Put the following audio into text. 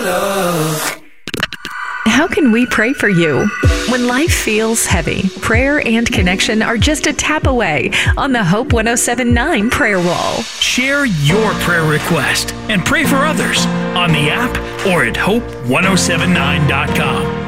love. How can we pray for you? When life feels heavy, prayer and connection are just a tap away on the Hope 107.9 prayer wall. Share your prayer request and pray for others on the app or at hope1079.com.